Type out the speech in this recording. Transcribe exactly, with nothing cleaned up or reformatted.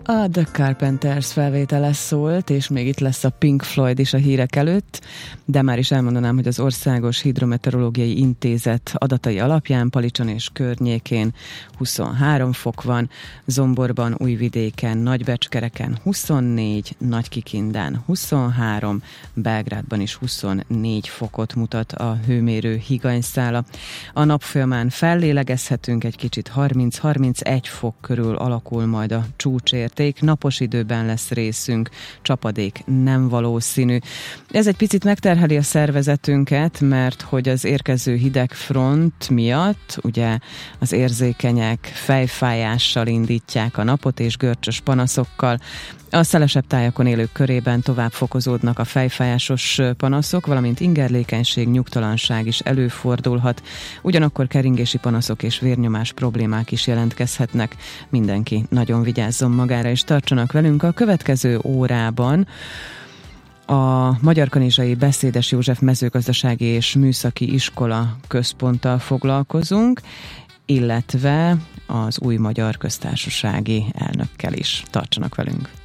A The Carpenters felvétele szólt, és még itt lesz a Pink Floyd is a hírek előtt, de már is elmondanám, hogy az Országos Hidrometeorológiai Intézet adatai alapján Palicson és környékén huszonhárom fok van, Zomborban, Újvidéken, Nagybecskereken huszonnégy, Nagykikindán huszonhárom, Belgrádban is huszonnégy fokot mutat a hőmérő higanyszála. A nap folyamán fellélegezhetünk, egy kicsit harminc-harmincegy fok körül alakul majd a csúcsért. Napos időben lesz részünk, csapadék nem valószínű. Ez egy picit megterheli a szervezetünket, mert hogy az érkező hideg front miatt ugye az érzékenyek fejfájással indítják a napot és görcsös panaszokkal. A szelesebb tájakon élők körében tovább fokozódnak a fejfájásos panaszok, valamint ingerlékenység, nyugtalanság is előfordulhat. Ugyanakkor keringési panaszok és vérnyomás problémák is jelentkezhetnek. Mindenki nagyon vigyázzon magára, és tartsanak velünk a következő órában. A Magyarkanizsai Beszédes József Mezőgazdasági és Műszaki Iskola központtal foglalkozunk, illetve az új Magyar Köztársasági elnökkel is. Tartsanak velünk!